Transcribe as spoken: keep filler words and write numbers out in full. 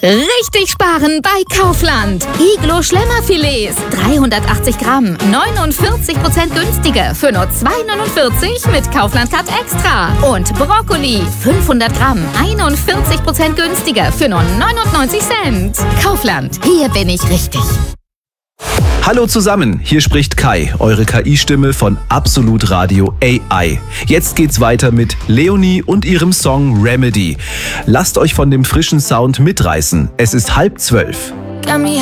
Richtig sparen bei Kaufland. Iglo Schlemmerfilets, dreihundertachtzig Gramm, neunundvierzig Prozent günstiger für nur zwei neunundvierzig mit Kaufland Card Extra. Und Brokkoli, fünfhundert Gramm, einundvierzig Prozent günstiger für nur neunundneunzig Cent. Kaufland, hier bin ich richtig. Hallo zusammen, hier spricht Kai, eure K I-Stimme von Absolut Radio A I. Jetzt geht's weiter mit Leonie und ihrem Song Remedy. Lasst euch von dem frischen Sound mitreißen. Es ist halb zwölf. Got me